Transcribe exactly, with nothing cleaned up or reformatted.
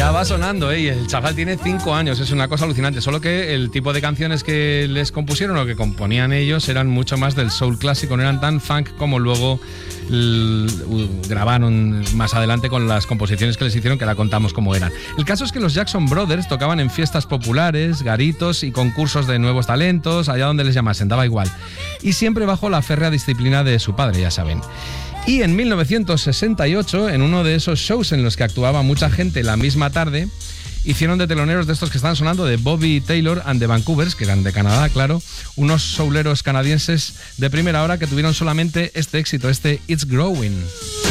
Estaba sonando, ¿eh? Y el chaval tiene cinco años, es una cosa alucinante. Solo que el tipo de canciones que les compusieron o que componían ellos eran mucho más del soul clásico, no eran tan funk como luego l- grabaron más adelante con las composiciones que les hicieron, que la contamos como eran. El caso es que los Jackson Brothers tocaban en fiestas populares, garitos y concursos de nuevos talentos, allá donde les llamasen, daba igual. Y siempre bajo la férrea disciplina de su padre, ya saben. Y en mil novecientos sesenta y ocho, en uno de esos shows en los que actuaba mucha gente la misma tarde, hicieron de teloneros de estos que están sonando, de Bobby Taylor and the Vancouvers, que eran de Canadá, claro, unos souleros canadienses de primera hora que tuvieron solamente este éxito, este It's Growing.